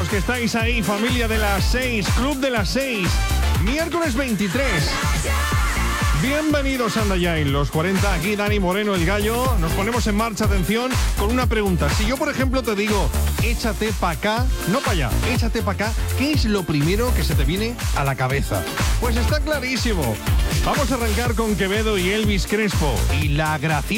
que estáis ahí, familia de las 6, Club de las 6, miércoles 23. Bienvenidos a Andayain, los 40, aquí Dani Moreno, el gallo. Nos ponemos en marcha, atención, con una pregunta. Si yo, por ejemplo, te digo, échate pa' acá, no pa' allá, échate pa' acá, ¿qué es lo primero que se te viene a la cabeza? Pues está clarísimo. Vamos a arrancar con Quevedo y Elvis Crespo y la graciosa.